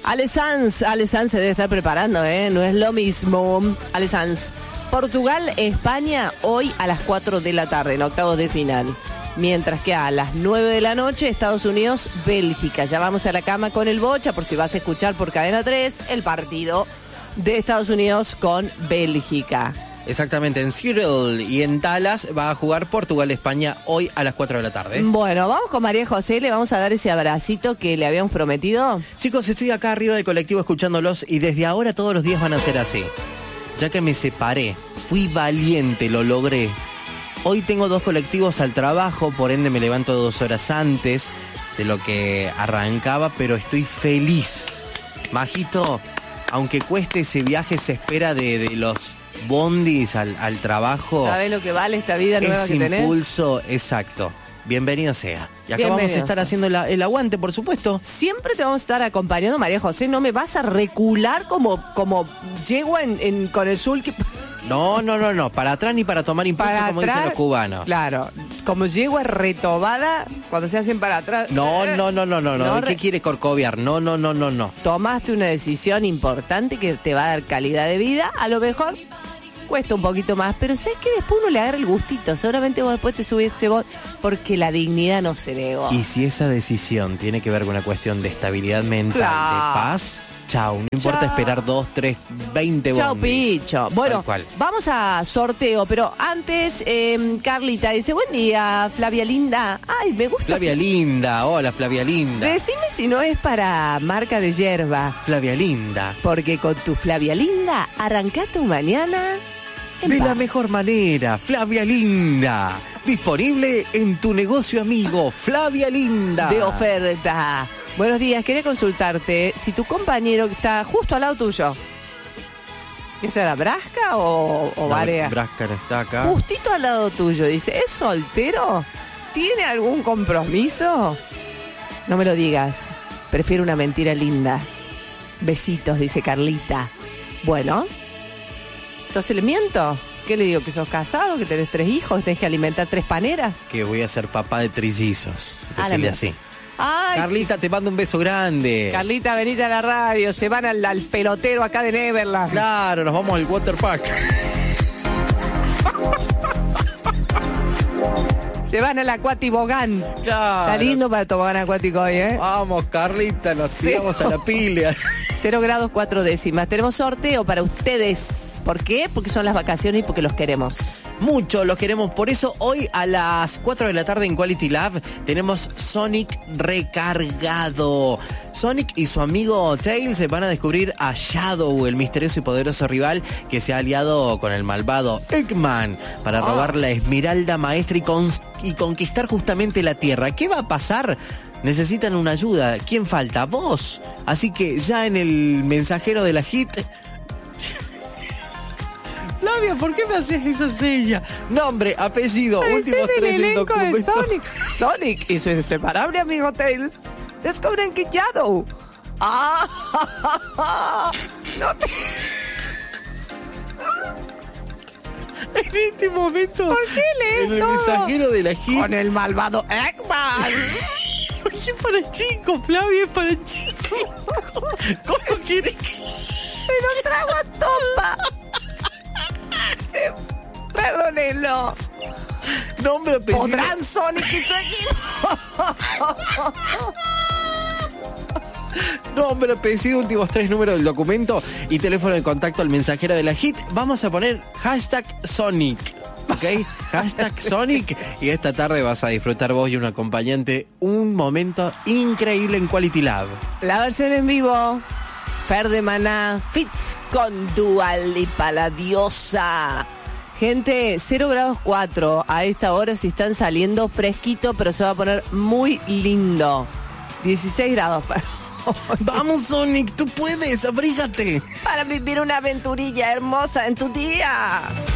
Ale Sanz se debe estar preparando, no es lo mismo. Ale Sanz. Portugal, España, hoy a las 4 de la tarde, en octavos de final. Mientras que a las 9 de la noche, Estados Unidos, Bélgica. Ya vamos a la cama con el Bocha, por si vas a escuchar por Cadena 3, el partido de Estados Unidos con Bélgica. Exactamente, en Seattle y en Dallas va a jugar Portugal-España hoy a las 4 de la tarde. Bueno, vamos con María José, le vamos a dar ese abracito que le habíamos prometido. Chicos, estoy acá arriba del colectivo escuchándolos y desde ahora todos los días van a ser así. Ya que me separé, fui valiente, lo logré. Hoy tengo 2 colectivos al trabajo, por ende me levanto 2 horas antes de lo que arrancaba, pero estoy feliz. Majito, aunque cueste ese viaje, se espera de los bondis al trabajo. ¿Sabés lo que vale esta vida nueva que tenés? Ese impulso, exacto. Bienvenido sea. Y acá vamos a estar haciendo el aguante, por supuesto. Siempre te vamos a estar acompañando, María José. No me vas a recular como yegua con el sulky. No. Para atrás ni para tomar impulso, para como atrás, dicen los cubanos. Claro. Como yegua retobada cuando se hacen para atrás. No. ¿Qué quiere corcoviar? No. Tomaste una decisión importante que te va a dar calidad de vida. A lo mejor cuesta un poquito más, pero ¿sabes qué? Después uno le agarra el gustito. Seguramente vos después te subiste vos, porque la dignidad no se negó. Y si esa decisión tiene que ver con una cuestión de estabilidad mental, de paz, chau. No importa esperar 2, 3, 20 bondis. Chau, picho. Bueno, vamos a sorteo, pero antes, Carlita dice, buen día, Flavia Linda. Ay, me gusta. Flavia Linda, hola Flavia Linda. Decime si no es para marca de yerba. Flavia Linda. Porque con tu Flavia Linda, arrancá tu mañana de la mejor manera, Flavia Linda. Disponible en tu negocio amigo, Flavia Linda. De oferta. Buenos días, quería consultarte si tu compañero que está justo al lado tuyo, ¿qué será, Brasca o Barea? Brasca no está acá. Justito al lado tuyo, dice, ¿es soltero? ¿Tiene algún compromiso? No me lo digas, prefiero una mentira linda. Besitos, dice Carlita. Bueno, entonces le miento. ¿Qué le digo? ¿Que sos casado? ¿Que tenés 3 hijos? ¿Que tenés que alimentar 3 paneras? Que voy a ser papá de trillizos. Decirle así. Ay, Carlita, te mando un beso grande. Carlita, venite a la radio. Se van al pelotero acá de Neverland. Claro, nos vamos al water park. Se van al acuatibogán. Claro. Está lindo para el tobogán acuático hoy, ¿eh? Vamos, Carlita, nos tiramos a la pila. 0 grados 4 décimas. Tenemos sorteo para ustedes. ¿Por qué? Porque son las vacaciones y porque los queremos. Mucho los queremos, por eso hoy a las 4 de la tarde en Quality Lab tenemos Sonic recargado. Sonic y su amigo Tails se van a descubrir a Shadow, el misterioso y poderoso rival que se ha aliado con el malvado Eggman para robar la Esmeralda Maestra y conquistar justamente la Tierra. ¿Qué va a pasar? Necesitan una ayuda. ¿Quién falta? Vos. Así que ya en el mensajero de la hit... Flavia, ¿por qué me haces esa seña? Nombre, apellido, últimos 3 del documento. De Sonic y su inseparable amigo Tails descubren que Shadow. No te... En este momento, ¿por qué lees en el mensajero de la hit con el malvado Eggman? Porque es para chicos, Flavia, es para chicos. ¿Cómo quieres que...? Me lo trago a topa. Perdónenlo. Nombre, apellido. ¿Podrán Sonic y su equipo? Nombre, apellido, últimos 3 números del documento y teléfono de contacto al mensajero de la hit. Vamos a poner #Sonic, ¿ok? #Sonic. Y esta tarde vas a disfrutar vos y un acompañante un momento increíble en Quality Lab. La versión en vivo. Fer de Maná, fit con Dua Lipa, la diosa. Gente, 0 grados 4 a esta hora, si están saliendo fresquito, pero se va a poner muy lindo. 16 grados para hoy. Vamos, Sonic, tú puedes, abrígate. Para vivir una aventurilla hermosa en tu día.